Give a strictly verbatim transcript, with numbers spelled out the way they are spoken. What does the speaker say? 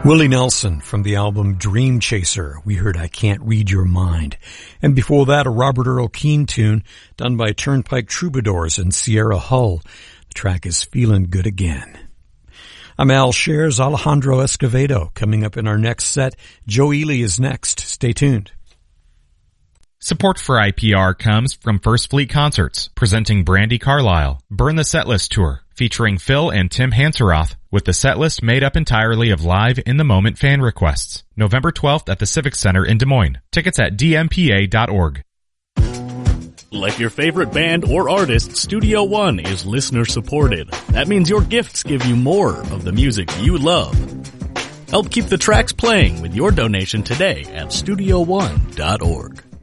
Willie Nelson from the album Dream Chaser. We heard I Can't Read Your Mind. And before that, a Robert Earl Keen tune done by Turnpike Troubadours and Sierra Hull. The track is Feelin' Good Again. I'm Al Scherz, Alejandro Escovedo. Coming up in our next set, Joe Ely is next. Stay tuned. Support for I P R comes from First Fleet Concerts, presenting Brandi Carlile, Burn the Setlist Tour, featuring Phil and Tim Hanseroth, with the setlist made up entirely of live in-the-moment fan requests. November twelfth at the Civic Center in Des Moines. Tickets at d m p a dot org. Like your favorite band or artist, Studio One is listener supported. That means your gifts give you more of the music you love. Help keep the tracks playing with your donation today at studio one dot org.